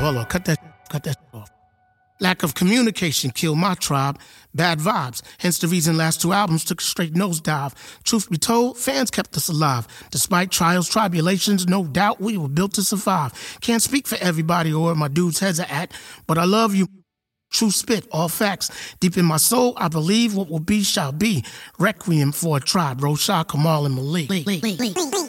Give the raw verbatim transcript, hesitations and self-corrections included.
hold on, cut that, cut that off. Lack of communication killed my tribe. Bad vibes. Hence the reason last two albums took a straight nosedive. Truth be told, fans kept us alive. Despite trials, tribulations, no doubt we were built to survive. Can't speak for everybody or where my dudes' heads are at, but I love you. True spit, all facts. Deep in my soul, I believe what will be shall be. Requiem for a tribe. Rosha, Kamal, and Malik.